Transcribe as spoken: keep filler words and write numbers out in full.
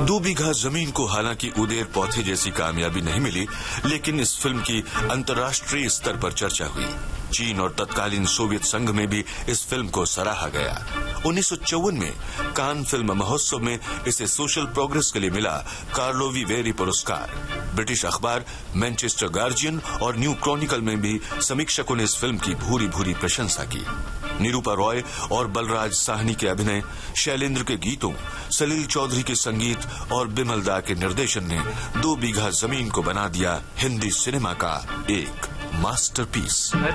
दो बीघा जमीन को हालांकि उदेर पौधे जैसी कामयाबी नहीं मिली, लेकिन इस फिल्म की अंतर्राष्ट्रीय स्तर पर चर्चा हुई। चीन और तत्कालीन सोवियत संघ में भी इस फिल्म को सराहा गया। उन्नीस सौ चौवन में कान फिल्म महोत्सव में इसे सोशल प्रोग्रेस के लिए मिला कार्लोवी वेरी पुरस्कार। ब्रिटिश अखबार मैनचेस्टर गार्जियन और न्यू क्रॉनिकल में भी समीक्षकों ने इस फिल्म की भूरी भूरी प्रशंसा की। निरूपा रॉय और बलराज साहनी के अभिनय, शैलेंद्र के गीतों, सलील चौधरी के संगीत और बिमल दा के निर्देशन ने दो बीघा जमीन को बना दिया हिंदी सिनेमा का एक मास्टरपीस।